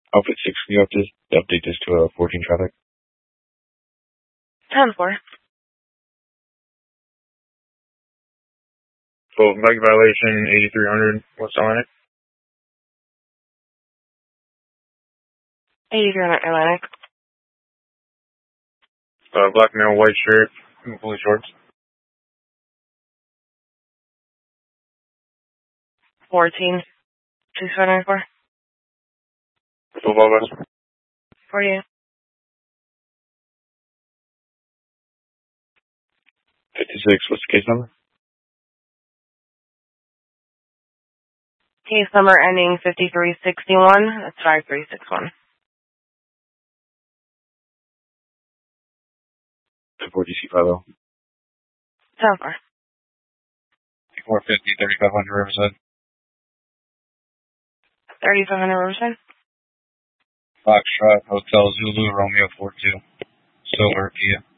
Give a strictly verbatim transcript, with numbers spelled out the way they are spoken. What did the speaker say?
Outfit six, can you update, update this to a fourteen traffic? ten four. So, bike violation, eighty-three hundred. What's on it? eighty-three hundred Atlantic. Uh, black male, white shirt, blue shorts. fourteen. two seven nine four. Full ball forty-eight. fifty-six, what's the case number? Case number ending fifty-three sixty-one. That's five three six one. four D C five oh. ten four. four fifty, thirty-five hundred Riverside. thirty-five hundred Riverside. Foxtrot, Hotel Zulu, Romeo four two. Silver, Kia.